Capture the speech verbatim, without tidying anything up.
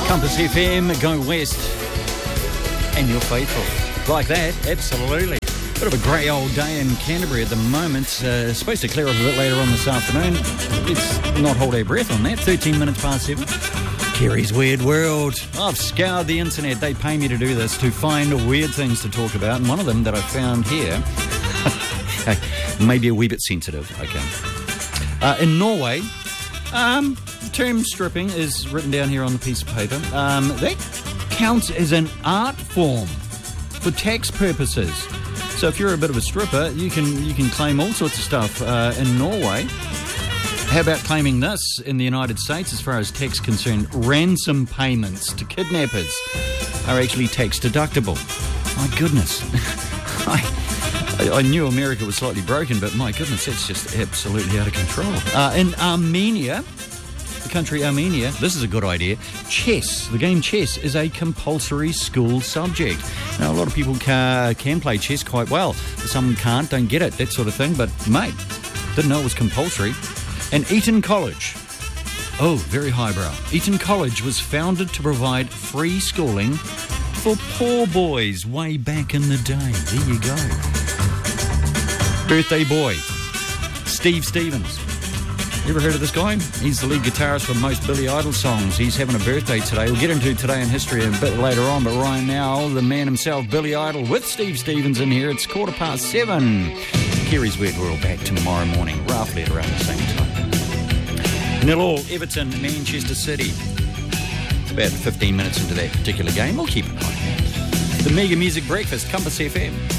Compass F M, go west, and you're faithful. Like that, absolutely. Bit of a grey old day in Canterbury at the moment. Uh, supposed to clear up a bit later on this afternoon. Let's not hold our breath on that. thirteen minutes past seven. Kerry's Weird World. I've scoured the internet. They pay me to do this, to find weird things to talk about. And one of them that I found here, maybe a wee bit sensitive, okay. Uh, in Norway, um, the term stripping is written down here on the piece of paper. Um, that counts as an art form for tax purposes. So if you're a bit of a stripper, you can you can claim all sorts of stuff uh, in Norway. How about claiming this in the United States as far as tax concerned? Ransom payments to kidnappers are actually tax deductible. My goodness. I, I knew America was slightly broken, but my goodness, that's just absolutely out of control. Uh, in Armenia, the country Armenia, this is a good idea. Chess, the game chess, is a compulsory school subject. Now, a lot of people can, can play chess quite well. Some can't, don't get it, that sort of thing. But, mate, didn't know it was compulsory. And Eton College, oh, very highbrow. Eton College was founded to provide free schooling for poor boys way back in the day. There you go. Birthday boy, Steve Stevens. You ever heard of this guy? He's the lead guitarist for most Billy Idol songs. He's having a birthday today. We'll get into Today in History a bit later on, but right now, the man himself, Billy Idol, with Steve Stevens in here. It's quarter past seven. Kerry's Weird World back tomorrow morning, roughly at around the same time. Nil all, Everton, Manchester City. It's about fifteen minutes into that particular game. We'll keep it like that. The Mega Music Breakfast, Compass F M.